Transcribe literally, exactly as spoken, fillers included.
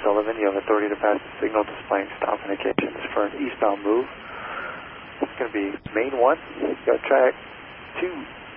Sullivan. You have authority to pass the signal displaying stop indications for an eastbound move. It's going to be main one. Go track two